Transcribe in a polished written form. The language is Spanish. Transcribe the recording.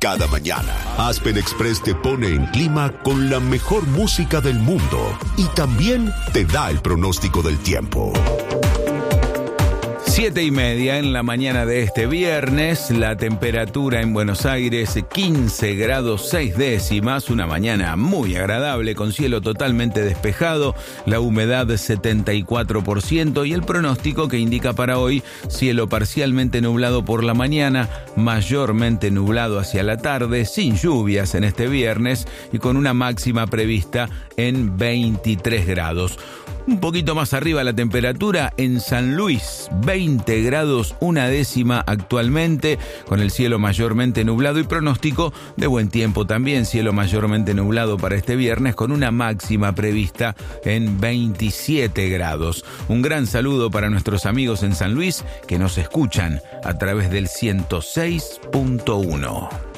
Cada mañana, Aspen Express te pone en clima con la mejor música del mundo y también te da el pronóstico del tiempo. 7:30 en la mañana de este viernes, la temperatura en Buenos Aires 15 grados 6 décimas, una mañana muy agradable con cielo totalmente despejado, la humedad 74% y el pronóstico que indica para hoy cielo parcialmente nublado por la mañana, mayormente nublado hacia la tarde, sin lluvias en este viernes y con una máxima prevista en 23 grados. Un poquito más arriba la temperatura en San Luis, 20 grados 1 décima actualmente, con el cielo mayormente nublado y pronóstico de buen tiempo también, cielo mayormente nublado para este viernes con una máxima prevista en 27 grados. Un gran saludo para nuestros amigos en San Luis que nos escuchan a través del 106.1.